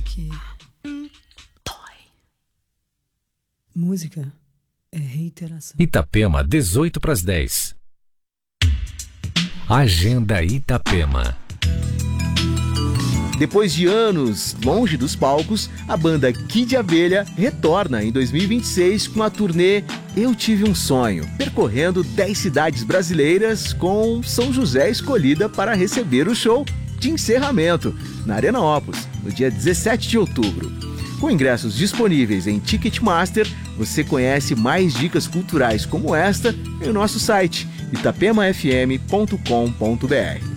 que dói. Música é reiteração. Itapema, 8:50. Agenda Itapema. Depois de anos longe dos palcos, a banda Kid Abelha retorna em 2026 com a turnê Eu Tive um Sonho, percorrendo 10 cidades brasileiras, com São José escolhida para receber o show de encerramento, na Arena Opus, no dia 17 de outubro. Com ingressos disponíveis em Ticketmaster, você conhece mais dicas culturais como esta em nosso site itapemafm.com.br.